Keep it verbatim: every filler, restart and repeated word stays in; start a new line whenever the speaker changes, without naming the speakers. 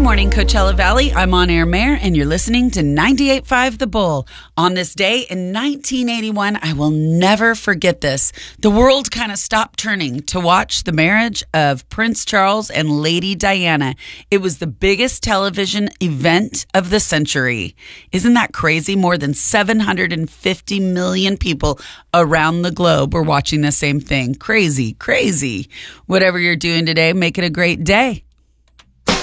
morning, Coachella Valley. I'm on-air mayor, and you're listening to ninety-eight point five The Bull. On this day in nineteen eighty-one, I will never forget this. The world kind of stopped turning to watch the marriage of Prince Charles and Lady Diana. It was the biggest television event of the century. Isn't that crazy? More than seven hundred fifty million people around the globe were watching the same thing. Crazy, crazy. Whatever you're doing today, make it a great day.